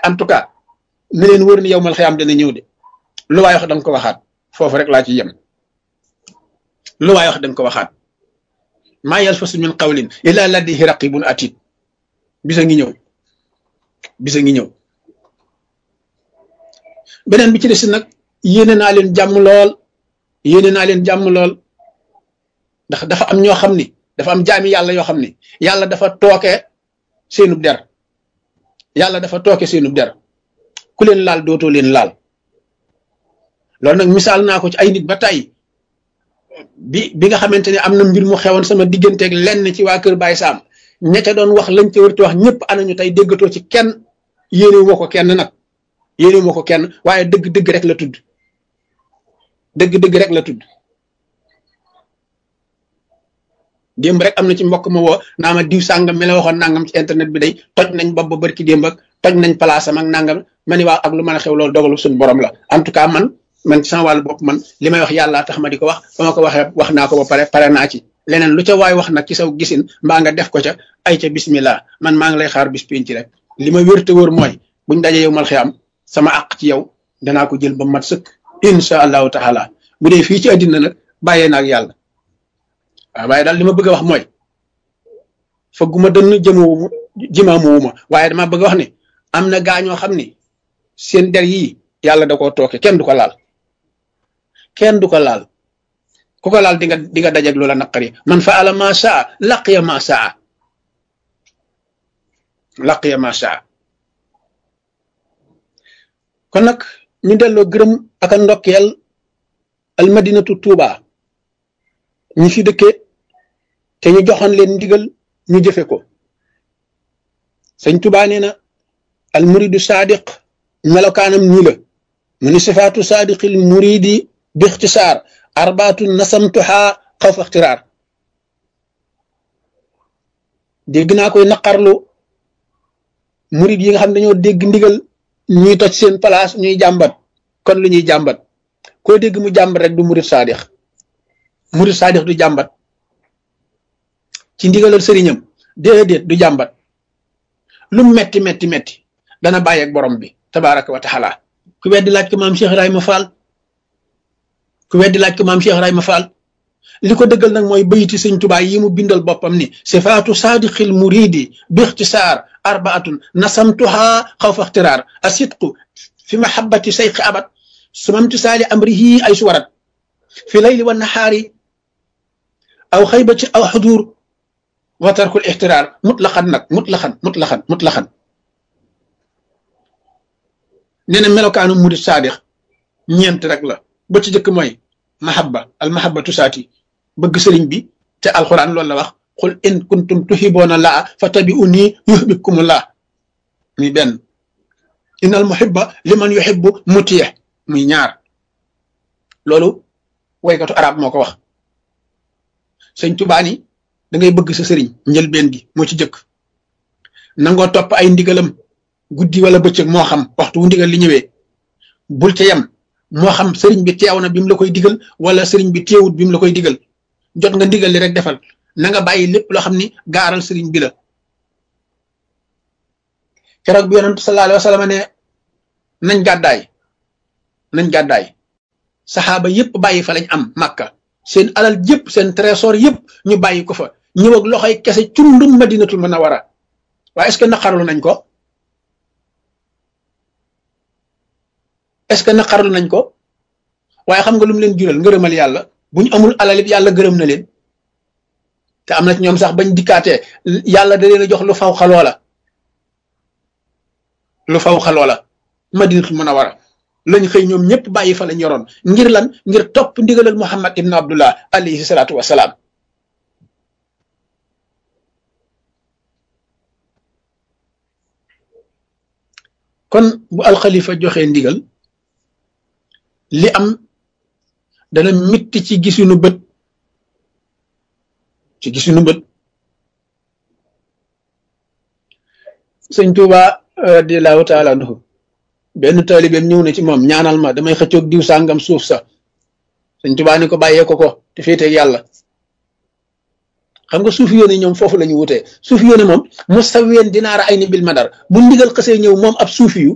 en tout cas ne leen wër ni yow mal xiyaam dana ñëw de lu waay wax da nga ko waxaat foofu rek laa ci yem lu waay wax da nga ko waxaat maa yalfasu min qawlin illa ladayhi raqibun atid bisa ngi ñëw bisa ngi ñëw beneen bi ci des nag yéene naa leen jàmm lool yéene naa leen jàmm lool ndax dafa am ñoo xam ni dafa am jaami yàlla yoo xam ni yàlla dafa tooke seenub der yàlla dafa tooke seenub der ku leen laal dootoo leen laal loolu nag misaal naa ko ci ay nit ba tey bi nga xamante ne am na mbir mu xewoon sama digganteeg lenn ci waa kër Baye Sam ña ca doon wax lañ ca wërti wax ñëpp anañu tey déggatoo ci kenn yéenewu ma ko kenn nag yéenewu ma ko kenn waaye dëgg-dëgg rek la tudd dëgg-dëgg rek la tudd démb rek am na ci mbokk ma woo naa ma diw sàngam mi la waxoon nangam ci internet bi day toj nañ bopp ba barki démb ak toj nañ palaasam ak nangam ma ni waaw ak lu mën a xew loolu dogalu suñu borom la en tout cas man ci sama wàllu bopp man li may wax yàlla tax ma di ko wax ba ma ko waxee wax naa ko ba pare naa ci leneen lu ca waay wax nag ci saw gisin mbaa nga def ko ca ay ca bismillah man maa ngi lay xaar bis pénc rek li ma wér te wóor mooy buñ dajee yow mal xiyaam sama àq ci yow danaa ko jël ba mat sëkk insha allahu taala bu dee fii ci àddina nag bàyyee naag yàlla waaw waaye daal li ma bëgg a wax mooy fëgguma dënn jimaamuwuma waaye dama bëgg a wax ne am na gaañoo xam ni seen der yii yàlla da koo tooke kenn du ko laal kenn du ko laal ku ko laal di nga dajeg loola naqari man faala ma saa laqiya ma saa laqiya ma saa kon nag ñu delloo gërëm ak a ndokkeel almadinatu Tuuba ñi fi dëkkee te ñu joxoon leen ndigal ñu jëfe ko sëñ Tuuba nee na almuridu saadiq melokaanam ñi la mu ni sifaatu saadiqil muridi bi ixtisaar arbaatu nasamtuha xawfa ixtiraar dégg naa koy naqarlu murid yi nga xam dañoo dégg ndigal ñuy toj seen place ñuy jàmbat kon lu ñuy jàmbat koo dégg mu jàmbat rek du murid saadix du jàmbat ci ndigalal sëriñam déedéet du jàmbat lu metti metti metti dana bàyyeeg borom bi tabaraka wa taala ku weddi laaj ko maam Cheikh Ibrahima Fall ku weddi laaj ko maam Cheikh Ibrahima Fall li ko dëggal nag mooy bayiti sëñ Tuubaa yi mu bindal boppam ni sifaatu saadiqil muridi bi ixtisaar arbaatun nasamtuha xawfa ixtiraar asidqu fi mahabbati sayqi abad sumamtisaali amrihi ay suwarat fi layli wa nahaari aw xaybati aw xudur wa tarkul ixtiraar mutlaqan nag mutlaqan nee na melokaanu murid saadix ñeent rek la ba ci jëkk mooy al mahabbatu saati bëgg sëriñ bi te alquran loolu la wax qul in kuntum tuhibbuna laa fattabi'uni yuhibbukumullah muy benn innal muhibba liman yuhibbu mutiih muy ñaar loolu waykatu arab moo ko wax sëñ Tuubaa ni da ngay bëgg sa sëriñ njëlbeen gi moo ci jëkk nangoo topp ay ndigalam guddi wala bëccëg moo xam waxtu wu ndigal li ñëwee bul ca yem moo xam sëriñ bi teew na bi mu la koy digal wala sëriñ bi teewut bi mu la koy digal jot nga ndigal li rek defal na nga bàyyi lépp loo xam ni gaaral sëriñ bi la keroog bi yonent sallallahu alayhi wa sallam ne nañ gàddaay saxaaba yëpp bàyyi fa lañ am Makka seen alal yëpp seen trésor yëpp ñu bàyyi ko fa ñëw ak loxoy kese cundum Madinatul Munawwara waaye est-ce que naqarlu nañ ko waaye xam nga lu mu leen jural ngërëmal yàlla bu ñu amul alal it yàlla gërëm na leen te am na ci ñoom sax bañ dikkaatee yàlla da leen a jox lu faw xaloola Madinatul Munawwara lañ xëy ñoom ñëpp bàyyi fa lañ yoroon ngir lan ngir topp ndigalal Muhammad ibn Abdullah alayhi salaatu wasalaam kon bu alxalifa joxee ndigal li am dana mitti ci gisunu bët sëñ Tuuba radiyallahu taala anhu benn taalibeem ñëw na ci moom ñaanal ma damay xëccoog diw sàngam suuf sa sëñ Tuuba ni ko bàyyee ko te féeteeg yàlla xam nga suufi yoone ñoom foofu la ñu wutee suufi yoone moom mustawiyan dinaara ay ni bil madar bu ndigal xësee ñëw moom ab suufi yu